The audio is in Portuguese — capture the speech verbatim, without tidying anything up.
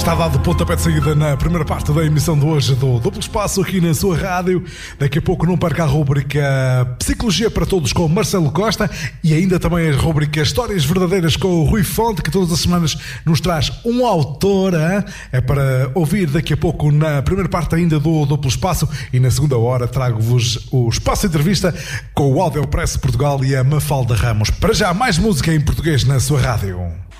Está dado o pontapé de saída na primeira parte da emissão de hoje do Duplo Espaço aqui na sua rádio. Daqui a pouco não perca a rubrica Psicologia para Todos com Marcelo Costa e ainda também a rubrica Histórias Verdadeiras com o Rui Fonte, que todas as semanas nos traz um autor. Hein? É para ouvir daqui a pouco na primeira parte ainda do Duplo Espaço, e na segunda hora trago-vos o Espaço Entrevista com o Audiopress Portugal e a Mafalda Ramos. Para já, mais música em português na sua rádio.